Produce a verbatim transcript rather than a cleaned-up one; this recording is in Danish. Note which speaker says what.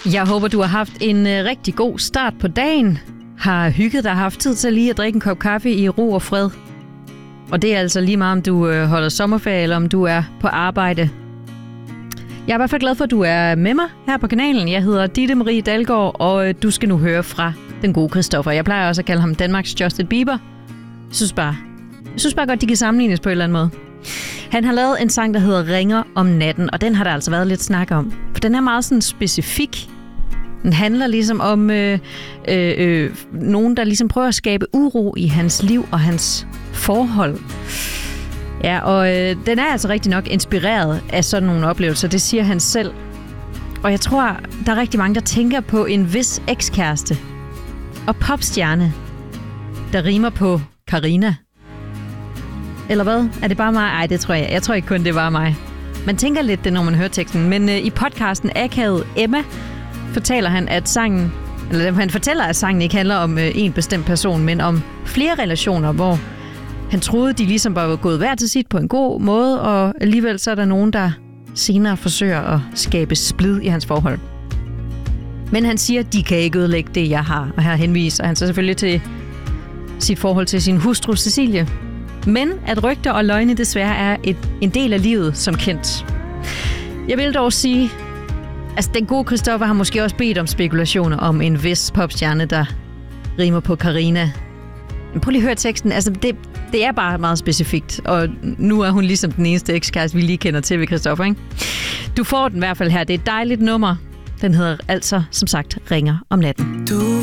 Speaker 1: Jeg håber, du har haft en øh, rigtig god start på dagen. Har hygget dig, haft tid til lige at drikke en kop kaffe i ro og fred. Og det er altså lige meget, om du øh, holder sommerferie, eller om du er på arbejde. Jeg er i hvert fald glad for, at du er med mig her på kanalen. Jeg hedder Ditte Marie Dalgaard, og øh, du skal nu høre fra den gode Christoffer. Jeg plejer også at kalde ham Danmarks Justin Bieber. Jeg synes bare, jeg synes bare godt, de kan sammenlignes på en eller anden måde. Han har lavet en sang, der hedder Ringer om natten, og den har der altså været lidt snak om. For den er meget sådan specifik. Den handler ligesom om øh, øh, øh, nogen, der ligesom prøver at skabe uro i hans liv og hans forhold. Ja, og øh, den er altså rigtig nok inspireret af sådan nogle oplevelser, det siger han selv. Og jeg tror, der er rigtig mange, der tænker på en vis ekskæreste og popstjerne, der rimer på Karina. Eller hvad? Er det bare mig? Ej, det tror jeg. Jeg tror ikke kun, det var mig. Man tænker lidt det, når man hører teksten. Men øh, i podcasten Akavet Emma fortæller han, at sangen, eller han fortæller, at sangen ikke handler om øh, en bestemt person, men om flere relationer, hvor han troede, de ligesom bare var gået hver til sit på en god måde, og alligevel så er der nogen, der senere forsøger at skabe splid i hans forhold. Men han siger, at de kan ikke ødelægge det, jeg har. Og her henviser han så selvfølgelig til sit forhold til sin hustru Cecilie. Men at rygter og løgne desværre er et, en del af livet som kendt. Jeg vil dog sige, altså den gode Christoffer har måske også bedt om spekulationer om en vis popstjerne, der rimer på Karina. Men prøv lige at høre teksten. Altså det, det er bare meget specifikt, og nu er hun ligesom den eneste ekskæreste, vi lige kender til ved Christoffer, ikke? Du får den i hvert fald her. Det er et dejligt nummer. Den hedder altså, som sagt, Ringer om natten. Du